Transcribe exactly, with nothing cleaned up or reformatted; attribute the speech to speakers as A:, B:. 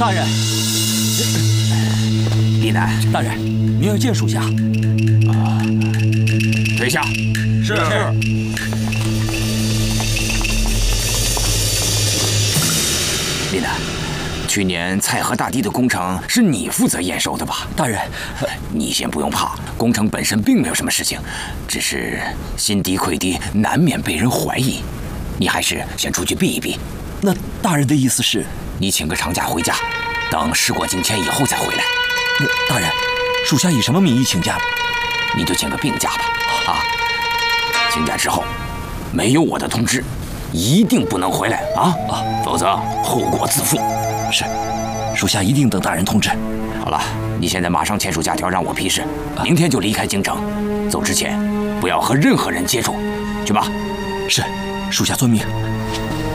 A: 大人，
B: 李楠，
A: 大人，您要见属下。
B: 啊，退下。
A: 是是。
B: 李楠，去年蔡河大堤的工程是你负责验收的吧？
A: 大人，
B: 你先不用怕，工程本身并没有什么事情，只是新堤溃堤，难免被人怀疑。你还是先出去避一避。
A: 那大人的意思是，
B: 你请个长假回家，等事过境迁以后再回来。
A: 那大人，属下以什么名义请假？
B: 你就请个病假吧。啊，请假之后，没有我的通知，一定不能回来啊啊，否则后果自负。
A: 是，属下一定等大人通知。
B: 好了，你现在马上签署假条让我批示，明天就离开京城。走之前不要和任何人接触，去吧。
A: 是，属下遵命。